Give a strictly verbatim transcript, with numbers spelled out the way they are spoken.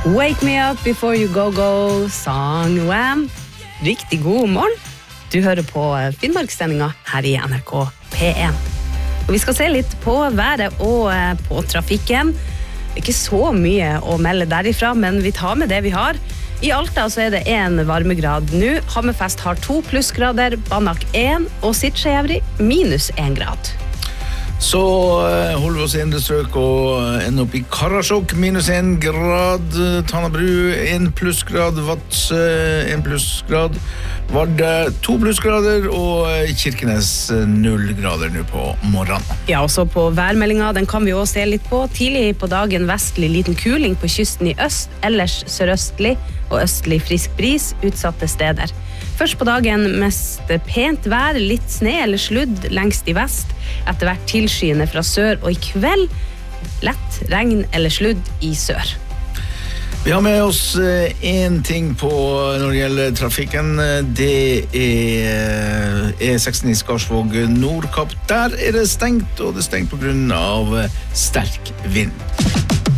Wake me up before you go go, sang Wham. Riktig god morgen. Du hører på Finnmarkssendinga her i N R K P en. Og vi skal se litt på været og på trafikken. Ikke så mye å melde derifra, men vi tar med det vi har. I Alta så er det en varmegrad nå. Hammerfest har to plussgrader, Banak en og Sitjejevri minus en grad. Så holder vi oss i indre strøk og ender opp i Karasjok, minus en grad, Tanabru en plussgrad, Vadsø en plussgrad, Vardø to plussgrader og Kirkenes null grader nå på morgenen. Ja, og så på værmeldinga, den kan vi også se litt på. Tidlig på dagen vestlig liten kuling på kysten i øst, ellers sørøstlig og østlig frisk bris utsatte steder. Først på dagen mest pent vær, litt sne eller sludd lengst i vest, etter hvert tilskyende fra sør, og i kveld lett regn eller sludd i sør. Vi har med oss en ting på når det gjelder trafikken. Det er E seksten i Skarsvåg Nordkapp. Der er det stengt, og det er stengt på grunn av sterk vind.